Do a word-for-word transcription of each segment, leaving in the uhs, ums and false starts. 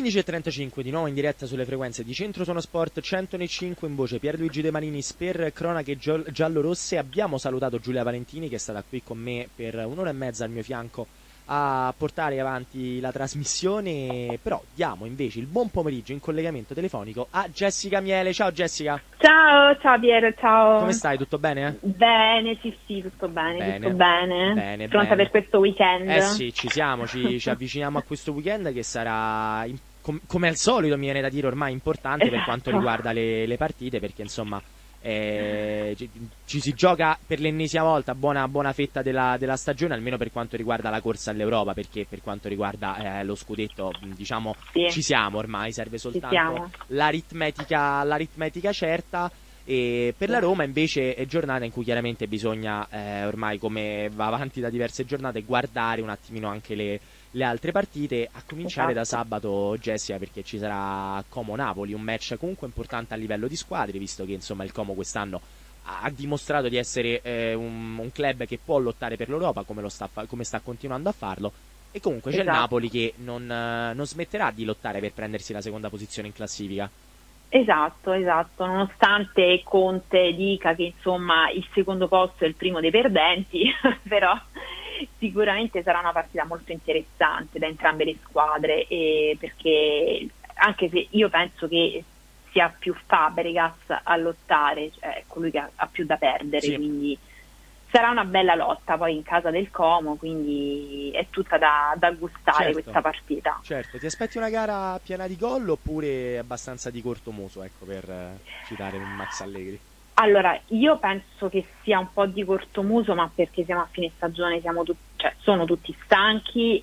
undici e trentacinque di nuovo in diretta sulle frequenze di Centro Suono Sport centocinque, in voce Pierluigi De Marinis per cronache giallorosse. Abbiamo salutato Giulia Valentini, che è stata qui con me per un'ora e mezza al mio fianco a portare avanti la trasmissione, però diamo invece il buon pomeriggio in collegamento telefonico a Jessica Miele. Ciao Jessica. Ciao, ciao Piero, ciao. Come stai? Tutto bene? Bene, sì sì, tutto bene, Bene. tutto bene. Bene, Pronta bene. per questo weekend? Eh sì, ci siamo, ci, ci avviciniamo a questo weekend che sarà, in- com- come al solito mi viene da dire ormai, importante per Esatto. quanto riguarda le, le partite, perché insomma eh, ci, ci si gioca per l'ennesima volta buona, buona fetta della, della stagione, almeno per quanto riguarda la corsa all'Europa, perché per quanto riguarda eh, lo scudetto, diciamo, Sì. ci siamo ormai, serve soltanto siamo. l'aritmetica, l'aritmetica certa. E per la Roma invece è giornata in cui chiaramente bisogna, eh, ormai come va avanti da diverse giornate, guardare un attimino anche le, le altre partite, a cominciare Esatto. da sabato, Jessica, perché ci sarà Como-Napoli, un match comunque importante a livello di squadre, visto che insomma il Como quest'anno ha dimostrato di essere eh, un, un club che può lottare per l'Europa, come, lo sta, fa- come sta continuando a farlo, e comunque c'è il Esatto. Napoli che non, eh, non smetterà di lottare per prendersi la seconda posizione in classifica. Esatto, esatto, nonostante Conte dica che insomma il secondo posto è il primo dei perdenti, però sicuramente sarà una partita molto interessante da entrambe le squadre, e perché anche se io penso che sia più Fabregas a lottare, cioè è colui che ha, ha più da perdere, Sì. quindi sarà una bella lotta poi in casa del Como, quindi è tutta da, da gustare Certo. questa partita. Certo, ti aspetti una gara piena di gol oppure abbastanza di corto muso, ecco, per eh, citare un Max Allegri? Allora, io penso che sia un po' di cortomuso, ma perché siamo a fine stagione, siamo tut- cioè, sono tutti stanchi,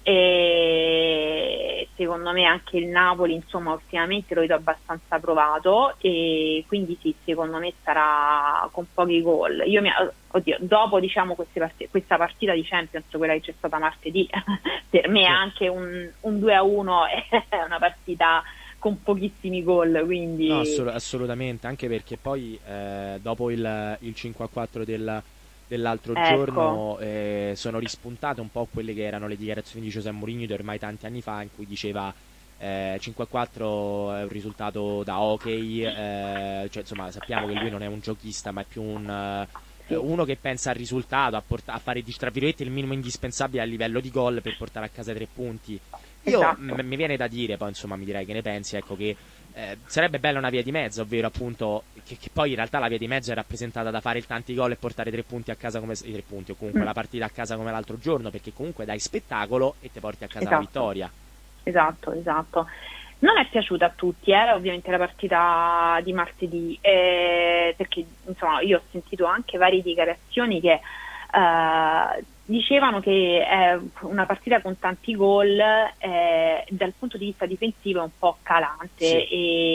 e secondo me anche il Napoli, insomma, ultimamente lo vedo abbastanza provato, e quindi sì, secondo me sarà con pochi gol. Io mi, oddio, dopo diciamo queste part- questa partita di Champions, quella che c'è stata martedì, per me Sì. anche un, un due a uno è una partita con pochissimi gol, quindi No, assol- assolutamente, anche perché poi eh, dopo il, il cinque a quattro del, dell'altro Ecco. giorno eh, sono rispuntate un po' quelle che erano le dichiarazioni di José Mourinho di ormai tanti anni fa, in cui diceva eh, cinque a quattro è un risultato da hockey, eh, cioè insomma sappiamo che lui non è un giochista, ma è più un... eh, Sì. uno che pensa al risultato, a, port- a fare tra virgolette il minimo indispensabile a livello di gol per portare a casa i tre punti. Io Esatto. m- mi viene da dire, poi insomma mi direi che ne pensi, ecco, che eh, sarebbe bella una via di mezzo, ovvero appunto che, che poi in realtà la via di mezzo è rappresentata da fare il tanti gol e portare tre punti a casa come i tre punti, o comunque Mm. la partita a casa come l'altro giorno, perché comunque dai spettacolo e ti porti a casa la Esatto. vittoria. Esatto, esatto. Non è piaciuta a tutti, eh, ovviamente la partita di martedì, eh, perché insomma io ho sentito anche varie dichiarazioni che eh, dicevano che è una partita con tanti gol, eh, dal punto di vista difensivo è un po' calante, Sì.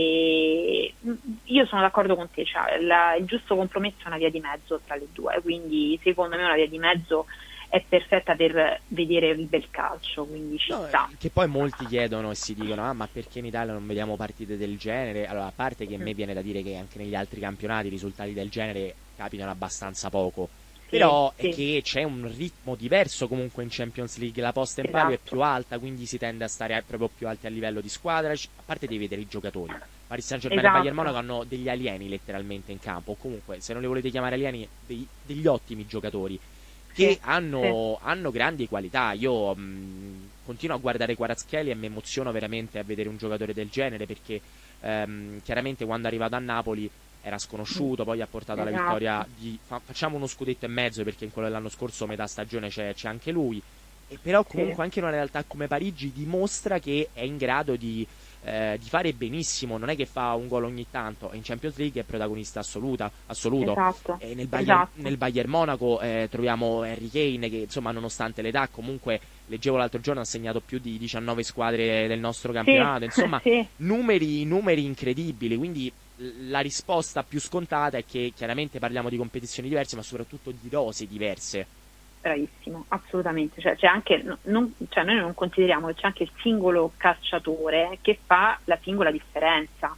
e io sono d'accordo con te, cioè la- il giusto compromesso è una via di mezzo tra le due, quindi secondo me una via di mezzo è perfetta per vedere il bel calcio, quindi ci No, sta. che poi molti chiedono e si dicono: ah, ma perché in Italia non vediamo partite del genere? Allora, a parte che a me Mm. viene da dire che anche negli altri campionati risultati del genere capitano abbastanza poco. Sì, Però è sì. che c'è un ritmo diverso comunque in Champions League, la posta in palio è Esatto. più alta, quindi si tende a stare proprio più alti a livello di squadra. A parte devi vedere i giocatori. Paris Saint-Germain Esatto. e Bayern Monaco hanno degli alieni letteralmente in campo, o comunque, se non li volete chiamare alieni, dei- degli ottimi giocatori che Sì, hanno, hanno grandi qualità. Io mh, continuo a guardare Kvaratskhelia e mi emoziono veramente a vedere un giocatore del genere, perché ehm, chiaramente quando è arrivato a Napoli era sconosciuto, poi ha portato alla Esatto. vittoria di fa- facciamo uno scudetto e mezzo, perché in quello dell'anno scorso metà stagione c'è, c'è anche lui, e però comunque Sì. anche in una realtà come Parigi dimostra che è in grado di, eh, di fare benissimo. Non è che fa un gol ogni tanto, in Champions League è protagonista assoluta, assoluto. Esatto. E nel Bayern, Esatto. nel Bayern Monaco eh, troviamo Harry Kane che insomma nonostante l'età comunque, leggevo l'altro giorno, ha segnato più di diciannove squadre del nostro campionato, Sì, insomma sì. numeri, numeri incredibili, quindi la risposta più scontata è che chiaramente parliamo di competizioni diverse, ma soprattutto di rose diverse. Bravissimo, assolutamente. Cioè, c'è anche, no- non, cioè noi non consideriamo che c'è anche il singolo calciatore che fa la singola differenza,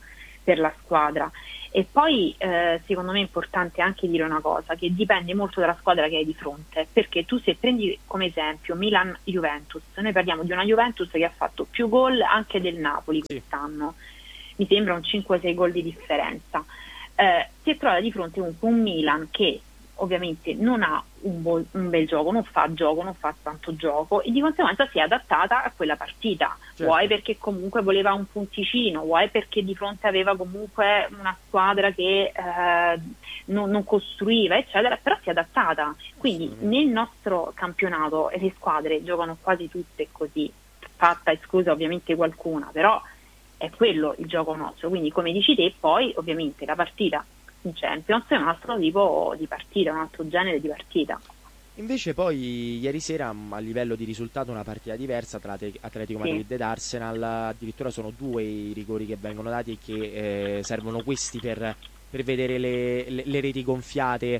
per la squadra. E poi eh, secondo me è importante anche dire una cosa, che dipende molto dalla squadra che hai di fronte, perché tu se prendi come esempio Milan-Juventus, noi parliamo di una Juventus che ha fatto più gol anche del Napoli quest'anno, mi sembra un cinque sei gol di differenza, eh, si è trovata di fronte comunque un Milan che ovviamente non ha un, bo- un bel gioco, non fa gioco, non fa tanto gioco e di conseguenza si è adattata a quella partita, certo. Vuoi perché comunque voleva un punticino, vuoi perché di fronte aveva comunque una squadra che eh, non, non costruiva eccetera, però si è adattata, quindi nel nostro campionato le squadre giocano quasi tutte così, fatta esclusa ovviamente qualcuna, però è quello il gioco nostro, quindi come dici te poi ovviamente la partita in Champions è un altro tipo di partita, un altro genere di partita. Invece poi ieri sera a livello di risultato una partita diversa tra Atletico Madrid sì. ed Arsenal, addirittura sono due i rigori che vengono dati e che eh, servono questi per, per vedere le, le, le reti gonfiate.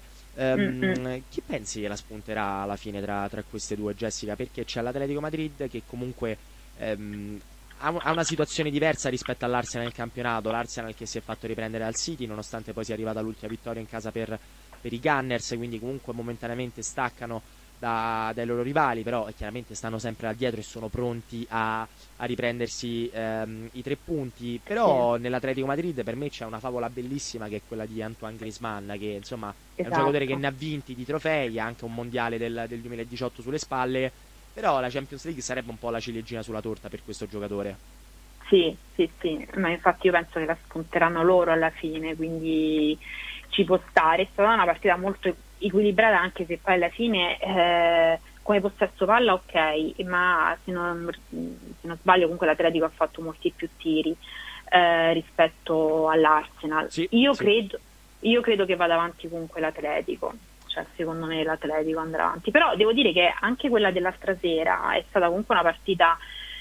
Um, chi pensi che la spunterà alla fine tra, tra queste due, Jessica? Perché c'è l'Atletico Madrid che comunque um, ha una situazione diversa rispetto all'Arsenal nel campionato, l'Arsenal che si è fatto riprendere dal City nonostante poi sia arrivata l'ultima vittoria in casa per, per i Gunners, quindi comunque momentaneamente staccano da, dai loro rivali, però chiaramente stanno sempre là dietro e sono pronti a, a riprendersi ehm, i tre punti. Però sì. Nell'Atletico Madrid per me c'è una favola bellissima che è quella di Antoine Griezmann, che insomma esatto. è un giocatore che ne ha vinti di trofei, ha anche un mondiale del, del duemiladiciotto sulle spalle. Però la Champions League sarebbe un po' la ciliegina sulla torta per questo giocatore. Sì, sì, sì, ma infatti io penso che la spunteranno loro alla fine, quindi ci può stare. È stata una partita molto equilibrata, anche se poi alla fine eh, come possesso palla ok, ma se non, se non sbaglio comunque l'Atletico ha fatto molti più tiri eh, rispetto all'Arsenal. Sì, io, sì. Credo, io credo che vada avanti comunque l'Atletico. Cioè, secondo me l'Atletico andrà avanti, però devo dire che anche quella dell'altra sera è stata comunque una partita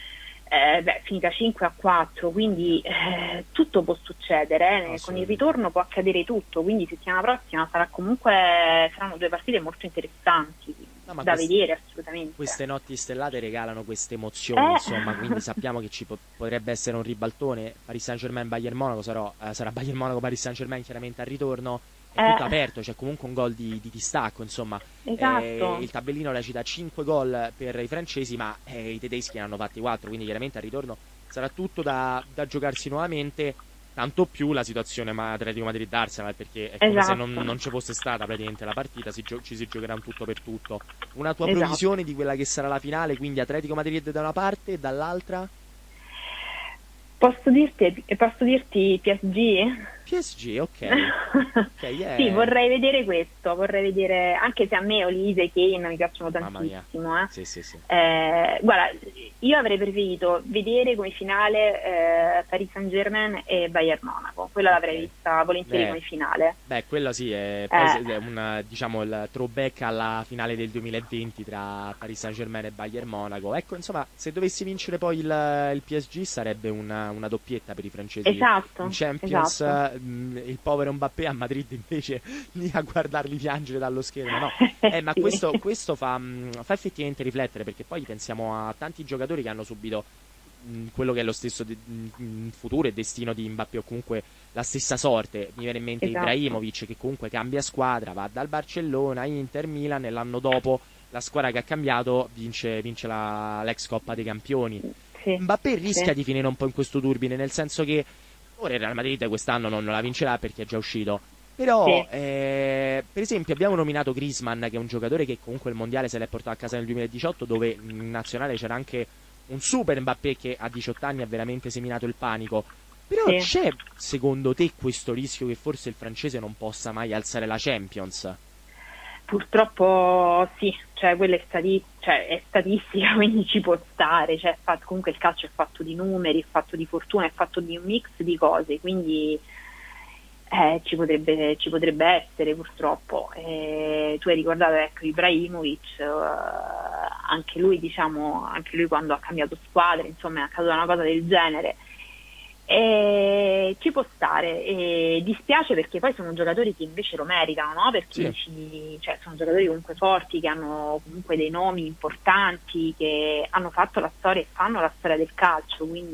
eh, beh, finita cinque a quattro, quindi eh, tutto può succedere, eh. Con il ritorno può accadere tutto, quindi settimana prossima sarà comunque saranno due partite molto interessanti no, da queste, vedere assolutamente. Queste notti stellate regalano queste emozioni, eh. insomma, quindi sappiamo che ci po- potrebbe essere un ribaltone. Paris Saint-Germain Bayern Monaco sarà, eh, sarà Bayern Monaco Paris Saint-Germain chiaramente al ritorno. È tutto eh. aperto, c'è comunque un gol di, di distacco, insomma. Esatto. Eh, il tabellino la cita cinque gol per i francesi, ma eh, i tedeschi ne hanno fatti quattro, quindi chiaramente al ritorno sarà tutto da, da giocarsi nuovamente, tanto più la situazione Atletico Madrid-Arsenal, perché è come esatto. se non, non ci fosse stata praticamente la partita, si gio- ci si giocherà un tutto per tutto. Una tua esatto. previsione di quella che sarà la finale, quindi Atletico Madrid da una parte e dall'altra? Posso dirti, posso dirti P S G? P S G, ok. okay yeah. Sì, vorrei vedere questo, vorrei vedere, anche se a me Olise e Kane mi piacciono tantissimo. Eh. Sì, sì, sì. Eh, guarda, io avrei preferito vedere come finale eh, Paris Saint-Germain e Bayern Monaco, quella okay. l'avrei vista volentieri beh, come finale. Beh, quello sì, è, eh. è un, diciamo, il throwback alla finale del duemilaventi tra Paris Saint-Germain e Bayern Monaco. Ecco, insomma, se dovessi vincere poi il, il P S G sarebbe una, una doppietta per i francesi esatto, in Champions. Esatto. Il povero Mbappé a Madrid invece lì a guardarli piangere dallo schermo, no? Eh, ma sì. questo, questo fa, fa effettivamente riflettere, perché poi pensiamo a tanti giocatori che hanno subito mh, quello che è lo stesso de- mh, futuro e destino di Mbappé, o comunque la stessa sorte. Mi viene in mente esatto. Ibrahimovic, che comunque cambia squadra, va dal Barcellona, Inter, Milan, e l'anno dopo la squadra che ha cambiato vince, vince la, l'ex Coppa dei Campioni. Sì. Mbappé rischia sì. di finire un po' in questo turbine, nel senso che ora il Real Madrid quest'anno non la vincerà perché è già uscito, però sì. eh, per esempio abbiamo nominato Griezmann, che è un giocatore che comunque il mondiale se l'è portato a casa nel duemiladiciotto, dove in nazionale c'era anche un super Mbappé che a diciotto anni ha veramente seminato il panico. Però sì. c'è secondo te questo rischio che forse il francese non possa mai alzare la Champions? Purtroppo sì, cioè quella è, stati- cioè, è statistica, quindi ci può stare, cioè, fatto, comunque il calcio è fatto di numeri, è fatto di fortuna, è fatto di un mix di cose, quindi eh, ci, potrebbe, ci potrebbe essere purtroppo. Eh, tu hai ricordato ecco Ibrahimovic, eh, anche lui diciamo, anche lui quando ha cambiato squadra, insomma è accaduta una cosa del genere. E ci può stare, e dispiace perché poi sono giocatori che invece lo meritano, no? Perché sì. ci, cioè, sono giocatori comunque forti, che hanno comunque dei nomi importanti, che hanno fatto la storia e fanno la storia del calcio, quindi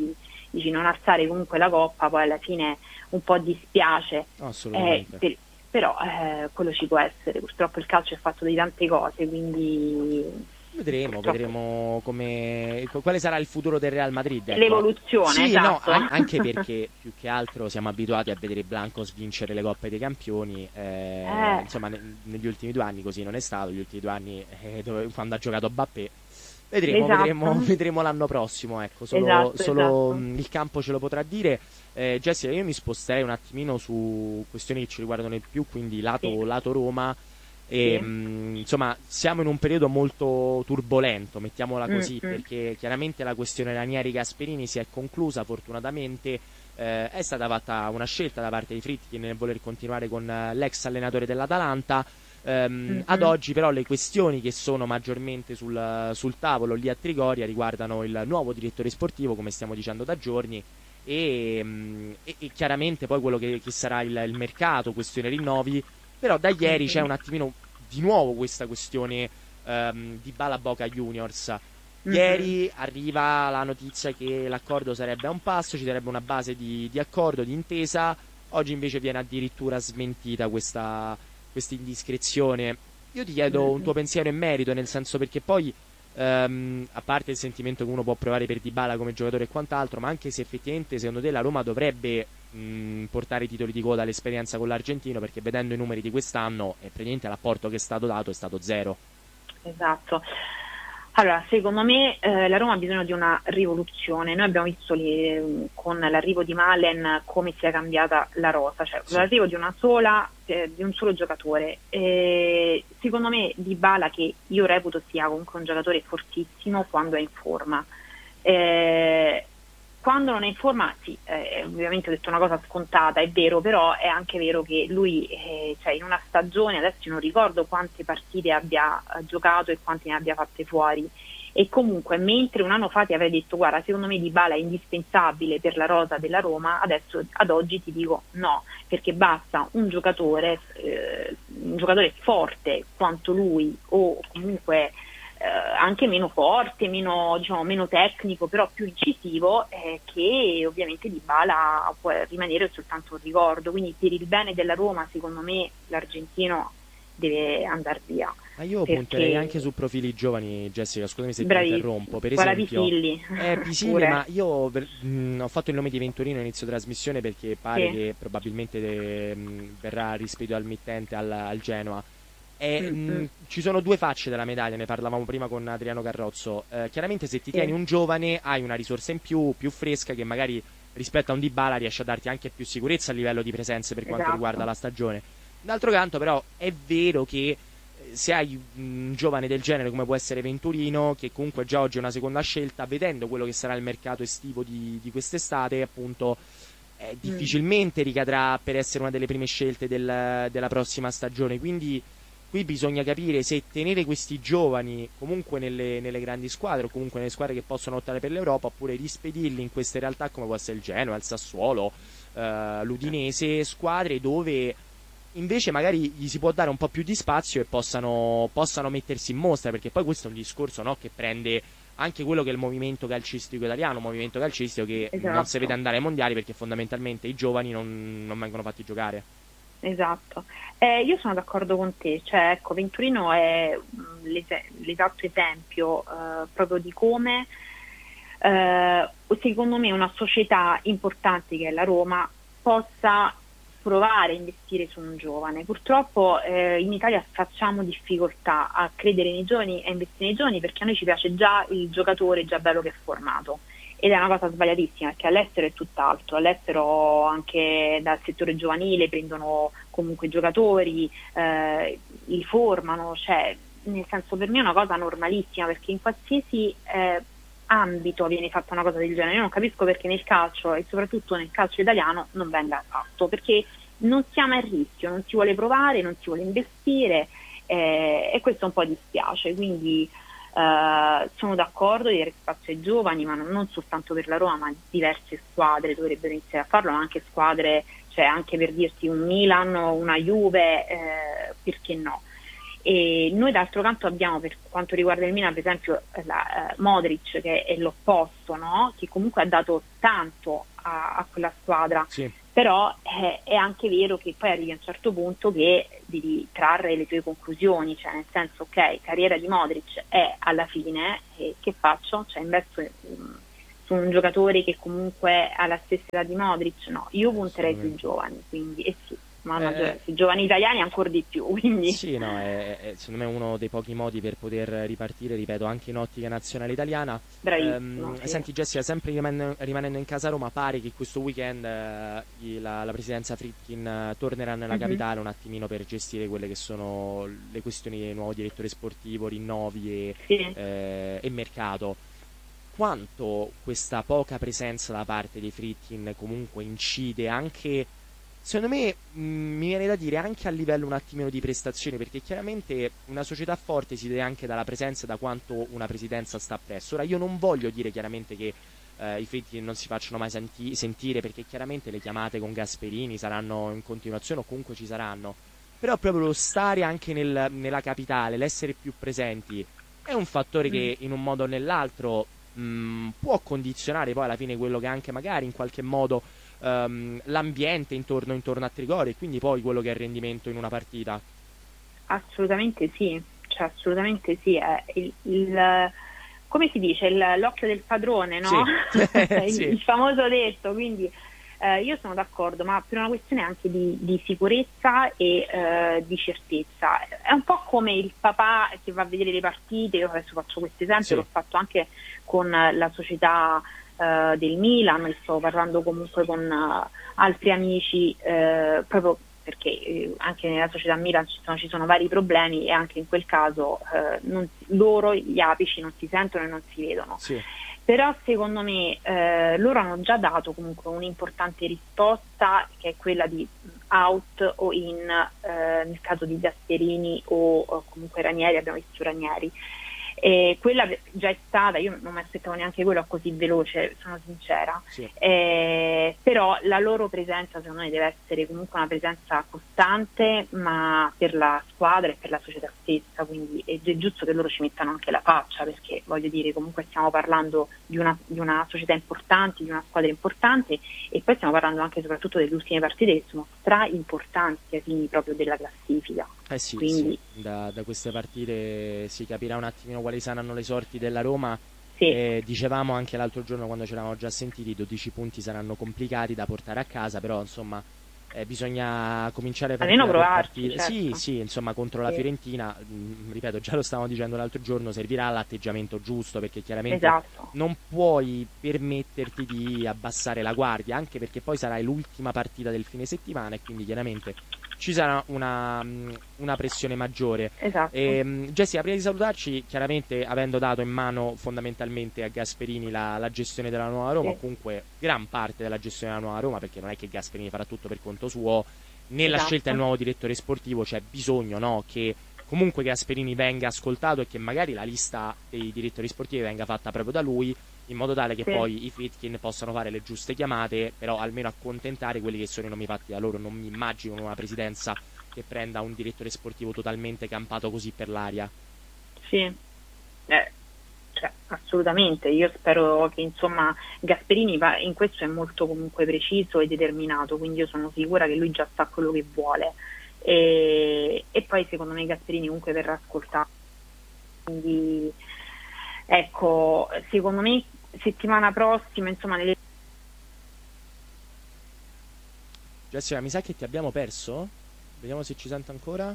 dici non alzare comunque la coppa, poi alla fine un po' dispiace, Assolutamente. eh, per, però eh, quello ci può essere, purtroppo il calcio è fatto di tante cose, quindi Vedremo, purtroppo vedremo come, quale sarà il futuro del Real Madrid. Ecco. l'evoluzione, Sì, no, esatto. an- anche perché più che altro siamo abituati a vedere i Blancos vincere le Coppe dei Campioni. eh, Eh, insomma, ne- negli ultimi due anni così non è stato. Gli ultimi due anni, eh, dove- quando ha giocato Mbappé. Vedremo, vedremo, esatto, vedremo l'anno prossimo. Ecco, solo, esatto, solo esatto. mh, il campo ce lo potrà dire. Eh, Jessica, io mi sposterei un attimino su questioni che ci riguardano di più, quindi Sì, lato, lato Roma. E, sì. mh, insomma, siamo in un periodo molto turbolento, mettiamola Mm, così, mm, perché chiaramente la questione Ranieri-Gasperini si è conclusa fortunatamente. Eh, è stata fatta una scelta da parte di Fritti nel voler continuare con eh, l'ex allenatore dell'Atalanta. Ehm, mm, ad mm. oggi però le questioni che sono maggiormente sul, sul tavolo lì a Trigoria riguardano il nuovo direttore sportivo, come stiamo dicendo da giorni, e, mh, e- e chiaramente poi quello che, che sarà il, il mercato, questione rinnovi. Però da ieri c'è Mhm, un attimino di nuovo questa questione ehm, di Bala Boca Juniors. mhm. Ieri arriva la notizia che l'accordo sarebbe a un passo, ci sarebbe una base di, di accordo, di intesa. Oggi invece viene addirittura smentita questa, questa indiscrezione. Io ti chiedo un Mm. tuo pensiero in merito, nel senso perché poi, ehm, a parte il sentimento che uno può provare per Dybala come giocatore e quant'altro, ma anche se effettivamente secondo te la Roma dovrebbe mh, portare i titoli di coda all'esperienza con l'argentino, perché vedendo i numeri di quest'anno, eh, praticamente l'apporto che è stato dato è stato zero. Esatto. Allora, secondo me eh, la Roma ha bisogno di una rivoluzione. Noi abbiamo visto lì, con l'arrivo di Malen come si è cambiata la rosa, cioè Sì. l'arrivo di una sola, eh, di un solo giocatore. E secondo me Dybala, che io reputo sia comunque un giocatore fortissimo quando è in forma. Eh, Quando non è in forma, sì, eh, ovviamente ho detto una cosa scontata, è vero, però è anche vero che lui, eh, cioè in una stagione, adesso io non ricordo quante partite abbia eh, giocato e quante ne abbia fatte fuori, e comunque mentre un anno fa ti avrei detto guarda, secondo me Dybala è indispensabile per la rosa della Roma, adesso ad oggi ti dico no, perché basta un giocatore, eh, un giocatore forte quanto lui, o comunque eh, anche meno forte, meno, diciamo, meno tecnico, però più incisivo, eh, che ovviamente Dybala può rimanere soltanto un ricordo. Quindi per il bene della Roma, secondo me, l'argentino deve andare via. Ma io punterei anche Perché su profili giovani, Jessica, scusami se ti interrompo. bravissimo, Per guarda esempio, Pisilli eh, Pisilli, ma pure, io ver- mh, ho fatto il nome di Venturino a inizio trasmissione perché pare sì. che probabilmente eh, mh, verrà rispedito al mittente al, al Genoa. E, Mm, mm, mh, ci sono due facce della medaglia, ne parlavamo prima con Adriano Carrozzo. Eh, chiaramente se ti tieni sì, un giovane hai una risorsa in più, più fresca, che magari rispetto a un Dybala riesce a darti anche più sicurezza a livello di presenze per quanto riguarda esatto. la stagione. D'altro canto però è vero che eh, se hai un giovane del genere come può essere Venturino, che comunque già oggi è una seconda scelta, vedendo quello che sarà il mercato estivo di, di quest'estate, appunto, eh, Mm, difficilmente ricadrà per essere una delle prime scelte del- della prossima stagione. Quindi qui bisogna capire se tenere questi giovani comunque nelle, nelle grandi squadre, o comunque nelle squadre che possono lottare per l'Europa, oppure rispedirli in queste realtà come può essere il Genoa, il Sassuolo, eh, l'Udinese, squadre dove invece magari gli si può dare un po' più di spazio e possano, possano mettersi in mostra, perché poi questo è un discorso, no, che prende anche quello che è il movimento calcistico italiano, un movimento calcistico che non si vede esatto. andare ai mondiali perché fondamentalmente i giovani non, non vengono fatti giocare. Esatto, eh, io sono d'accordo con te, cioè ecco, Venturino è mh, l'es- l'esatto esempio eh, proprio di come eh, secondo me una società importante che è la Roma possa provare a investire su un giovane. Purtroppo eh, in Italia facciamo difficoltà a credere nei giovani e a investire nei giovani, perché a noi ci piace già il giocatore già bello che è formato. Ed è una cosa sbagliatissima, perché all'estero è tutt'altro, all'estero anche dal settore giovanile prendono comunque giocatori, eh, li formano, cioè nel senso, per me è una cosa normalissima, perché in qualsiasi eh, ambito viene fatta una cosa del genere. Io non capisco perché nel calcio, e soprattutto nel calcio italiano, non venga fatto, perché non siamo a rischio, non si vuole provare, non si vuole investire, eh, e questo un po' dispiace. Quindi Uh, sono d'accordo di dare spazio ai giovani, ma non, non soltanto per la Roma, ma diverse squadre dovrebbero iniziare a farlo, ma anche squadre, cioè anche per dirti un Milan o una Juve, eh, perché no? E noi d'altro canto abbiamo, per quanto riguarda il Milan, per esempio la, eh, Modric, che è l'opposto, no? Che comunque ha dato tanto a, a quella squadra, sì. Però è, è anche vero che poi arrivi a un certo punto che devi trarre le tue conclusioni, cioè nel senso, ok, carriera di Modric è alla fine, e che faccio? Cioè investo um, su un giocatore che comunque ha la stessa età di Modric? No, io punterei sui giovani, quindi, e sì, ma Eh, sui giovani italiani ancora di più, quindi... Sì, no, è, è secondo me uno dei pochi modi per poter ripartire, ripeto, anche in ottica nazionale italiana. Bravissimo, Ehm, sì. Senti Jessica, sempre rimanendo, rimanendo in casa Roma, pare che questo weekend eh, i- la, la presidenza Friedkin eh, tornerà nella Mhm. capitale un attimino per gestire quelle che sono le questioni di nuovo direttore sportivo, rinnovi e, Sì. eh, e mercato. Quanto questa poca presenza da parte dei Friedkin comunque incide anche, secondo me, mh, mi viene da dire anche a livello un attimino di prestazioni, perché chiaramente una società forte si vede anche dalla presenza e da quanto una presidenza sta presso. Ora io non voglio dire chiaramente che eh, i Friedkin non si facciano mai senti- sentire, perché chiaramente le chiamate con Gasperini saranno in continuazione o comunque ci saranno, però proprio lo stare anche nel- nella capitale, l'essere più presenti è un fattore Mm. che in un modo o nell'altro mh, può condizionare poi alla fine quello che anche magari in qualche modo ehm, l'ambiente intorno, intorno a Trigoria, e quindi poi quello che è il rendimento in una partita. Assolutamente sì, cioè assolutamente sì, è il, il- come si dice, il- l'occhio del padrone, no? Sì, il, sì, il famoso detto, quindi eh, io sono d'accordo, ma per una questione anche di, di sicurezza e eh, di certezza. È un po' come il papà che va a vedere le partite, io adesso faccio questo esempio, sì, l'ho fatto anche con la società eh, del Milan, sto parlando comunque con eh, altri amici, eh, proprio perché eh, anche nella società Milan ci sono, ci sono vari problemi e anche in quel caso eh, non, loro, gli apici, non si sentono e non si vedono. sì, Però secondo me eh, loro hanno già dato comunque un'importante risposta, che è quella di out o in eh, nel caso di Gasperini o, o comunque Ranieri, abbiamo visto Ranieri. E quella già è stata, io non mi aspettavo neanche quello così veloce, sono sincera, sì. eh, però la loro presenza secondo me deve essere comunque una presenza costante, ma per la squadra e per la società stessa, quindi è giusto che loro ci mettano anche la faccia, perché voglio dire, comunque stiamo parlando di una, di una società importante, di una squadra importante, e poi stiamo parlando anche e soprattutto delle ultime partite che sono stra importanti ai fini proprio della classifica. Eh sì, Quindi sì. Da, da queste partite si capirà un attimino quali saranno le sorti della Roma. sì, Eh, dicevamo anche l'altro giorno quando ci eravamo già sentiti, i dodici punti saranno complicati da portare a casa, però insomma eh, bisogna cominciare almeno partita per provarci, partita. Sì, certo. sì, insomma contro la Sì, Fiorentina, mh, ripeto, già lo stavamo dicendo l'altro giorno, servirà l'atteggiamento giusto, perché chiaramente esatto. non puoi permetterti di abbassare la guardia, anche perché poi sarai l'ultima partita del fine settimana e quindi chiaramente ci sarà una, una pressione maggiore. Esatto. E, Jessica, prima di salutarci, chiaramente avendo dato in mano fondamentalmente a Gasperini la, la gestione della Nuova Roma, Sì, o comunque gran parte della gestione della Nuova Roma, perché non è che Gasperini farà tutto per conto suo, nella scelta del esatto. nuovo direttore sportivo c'è bisogno, no, che comunque Gasperini venga ascoltato e che magari la lista dei direttori sportivi venga fatta proprio da lui, in modo tale che Sì. poi i Friedkin possano fare le giuste chiamate, però almeno accontentare quelli che sono i nomi fatti da loro. Non mi immagino una presidenza che prenda un direttore sportivo totalmente campato così per l'aria. Sì. Eh, cioè, assolutamente. Io spero che insomma Gasperini va, in questo è molto comunque preciso e determinato, quindi io sono sicura che lui già sa quello che vuole. E, e poi secondo me Gasperini comunque verrà ascoltato. Quindi ecco, secondo me settimana prossima, insomma, nelle... Jessica, mi sa che ti abbiamo perso? Vediamo se ci sente ancora.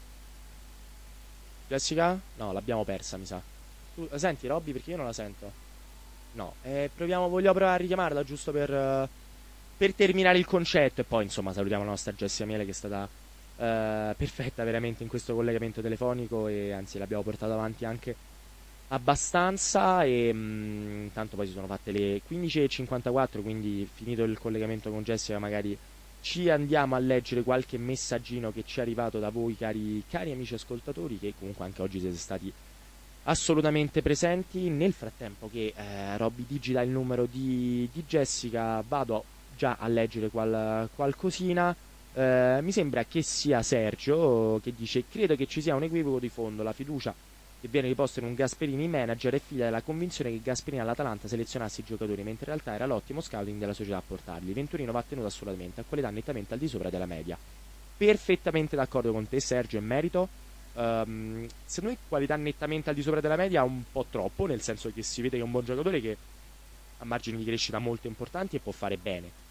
Jessica? No, l'abbiamo persa, mi sa. Tu la senti, Robby? Perché io non la sento. No, eh, proviamo, voglio provare a richiamarla giusto per, eh, per terminare il concetto. E poi, insomma, salutiamo la nostra Jessia Miele, che è stata eh, perfetta veramente in questo collegamento telefonico. E anzi, l'abbiamo portato avanti anche abbastanza. E mh, tanto poi si sono fatte le quindici e cinquantaquattro. Quindi, finito il collegamento con Jessica, magari ci andiamo a leggere qualche messaggino che ci è arrivato da voi, cari, cari amici ascoltatori, che comunque anche oggi siete stati assolutamente presenti. Nel frattempo che eh, Robby digita il numero di, di Jessica, vado già a leggere qual, qualcosina. Eh, mi sembra che sia Sergio che dice: credo che ci sia un equivoco di fondo, la fiducia che viene riposta in un Gasperini manager è figlia della convinzione che Gasperini all'Atalanta selezionasse i giocatori, mentre in realtà era l'ottimo scouting della società a portarli. Venturino va tenuto assolutamente a qualità nettamente al di sopra della media. Perfettamente d'accordo con te, Sergio, in merito. Um, secondo me qualità nettamente al di sopra della media un po' troppo, nel senso che si vede che è un buon giocatore che ha margini di crescita molto importanti e può fare bene.